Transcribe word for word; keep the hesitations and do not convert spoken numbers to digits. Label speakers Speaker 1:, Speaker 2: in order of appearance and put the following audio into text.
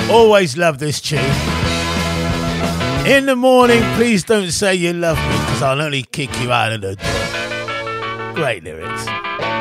Speaker 1: Always love this tune. In the morning, please don't say you love me, because I'll only kick you out of the door. Great lyrics.